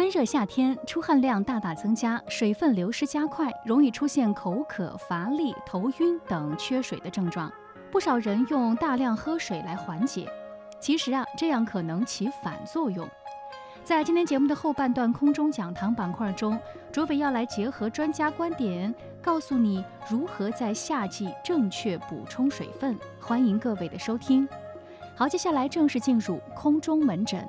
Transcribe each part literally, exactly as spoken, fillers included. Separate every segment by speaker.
Speaker 1: 闷热夏天，出汗量大大增加，水分流失加快，容易出现口渴、乏力、头晕等缺水的症状。不少人用大量喝水来缓解，其实啊，这样可能起反作用。在今天节目的后半段空中讲堂板块中，卓伟要来结合专家观点，告诉你如何在夏季正确补充水分。欢迎各位的收听。好，接下来正式进入空中门诊。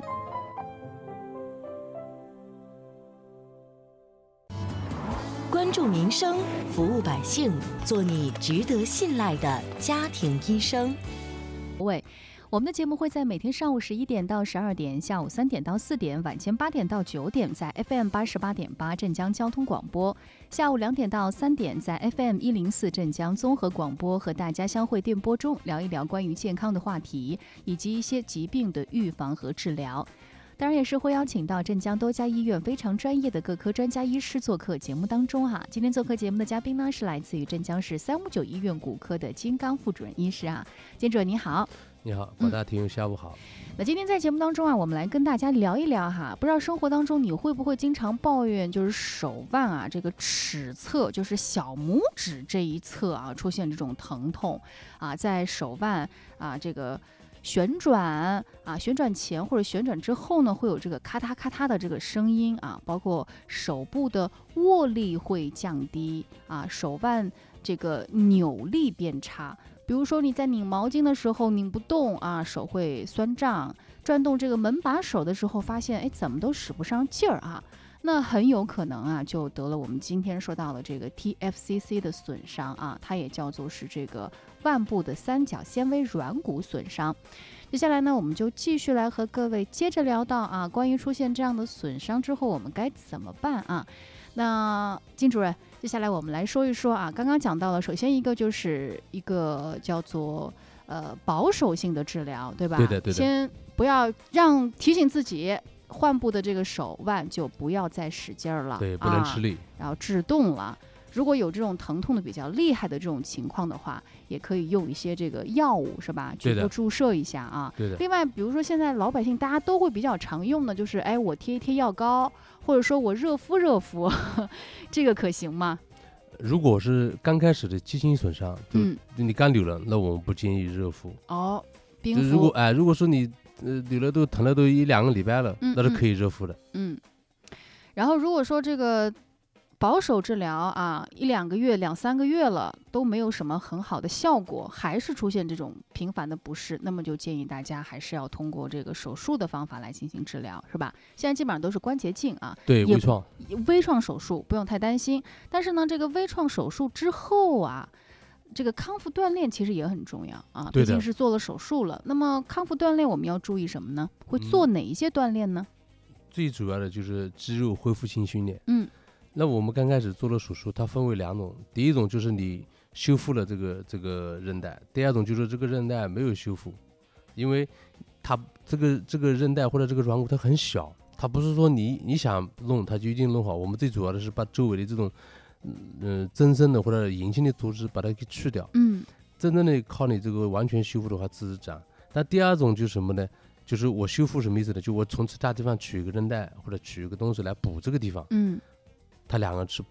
Speaker 2: 关注民生，服务百姓，做你值得信赖的家庭医生。
Speaker 1: 喂，我们的节目会在每天上午十一点到十二点，下午三点到四点，晚间八点到九点，在 F M 八十八点八镇江交通广播；下午两点到三点，在 F M 一零四镇江综合广播和大家相会电波中聊一聊关于健康的话题，以及一些疾病的预防和治疗。当然也是会邀请到镇江多家医院非常专业的各科专家医师做客节目当中哈。今天做客节目的嘉宾呢是来自于镇江市三五九医院骨科的金刚副主任医师啊，金主任你好。
Speaker 3: 你好，广大听友下午好、
Speaker 1: 嗯。那今天在节目当中啊，我们来跟大家聊一聊哈，不知道生活当中你会不会经常抱怨，就是手腕啊这个尺侧，就是小拇指这一侧啊出现这种疼痛啊，在手腕啊这个旋转啊，旋转前或者旋转之后呢，会有这个咔嗒咔嗒的这个声音啊，包括手部的握力会降低啊，手腕这个扭力变差。比如说你在拧毛巾的时候拧不动啊，手会酸胀；转动这个门把手的时候，发现哎怎么都使不上劲儿啊。那很有可能啊，就得了我们今天说到的这个 T F C C 的损伤啊，它也叫做是这个腕部的三角纤维软骨损伤。接下来呢，我们就继续来和各位接着聊到啊，关于出现这样的损伤之后，我们该怎么办啊？那金主任，接下来我们来说一说啊，刚刚讲到了，首先一个就是一个叫做呃保守性的治疗，对吧？
Speaker 3: 对的，对的。
Speaker 1: 先不要让提醒自己。患部的这个手腕就不要再使劲儿了，
Speaker 3: 对，不能吃力、
Speaker 1: 啊，然后制动了。如果有这种疼痛的比较厉害的这种情况的话，也可以用一些这个药物，是吧？局部注射一下啊。
Speaker 3: 对的。
Speaker 1: 另外，比如说现在老百姓大家都会比较常用的，就是哎，我贴一贴药膏，或者说我热敷热敷，这个可行吗？
Speaker 3: 如果是刚开始的急性损伤，就、
Speaker 1: 嗯、
Speaker 3: 你刚扭了，那我们不建议热敷。
Speaker 1: 哦，冰敷。
Speaker 3: 如果哎，如果说你呃，扭了都疼了都一两个礼拜了、嗯，那是可以热敷的。
Speaker 1: 嗯，然后如果说这个保守治疗啊，一两个月、两三个月了都没有什么很好的效果，还是出现这种频繁的不适，那么就建议大家还是要通过这个手术的方法来进行治疗，是吧？现在基本上都是关节镜啊，
Speaker 3: 对，微创，
Speaker 1: 微创手术不用太担心。但是呢，这个微创手术之后啊。这个康复锻炼其实也很重要啊，毕竟是做了手术了。那么康复锻炼我们要注意什么呢？会做哪一些锻炼呢？
Speaker 3: 嗯、最主要的就是肌肉恢复性训练。
Speaker 1: 嗯，
Speaker 3: 那我们刚开始做了手术，它分为两种，第一种就是你修复了这个这个韧带，第二种就是这个韧带没有修复，因为它这个这个韧带或者这个软骨它很小，它不是说你你想弄它就一定弄好。我们最主要的是把周围的这种。嗯、呃，增生的或者隐性的组织把它给去掉。
Speaker 1: 嗯，
Speaker 3: 真正的靠你这个完全修复的话，只是长。那第二种就是什么呢？就是我修复什么意思呢？就我从其他地方取一个韧带或者取一个东西来补这个地方。
Speaker 1: 嗯，
Speaker 3: 它两个是